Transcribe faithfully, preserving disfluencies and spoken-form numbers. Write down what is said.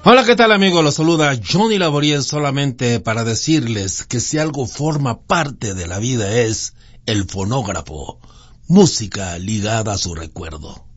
Hola, ¿qué tal, amigos? Los saluda Johnny Laboriel, solamente para decirles que si algo forma parte de la vida es el fonógrafo, música ligada a su recuerdo.